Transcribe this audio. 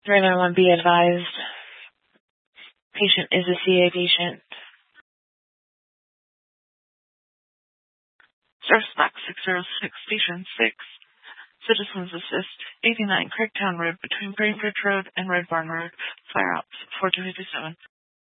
391, be advised. Patient is a CA patient. Service box 606, station 6. Citizens Assist, 89 Craigtown Road between Greenbridge Road and Red Barn Road. Fire ops 4257.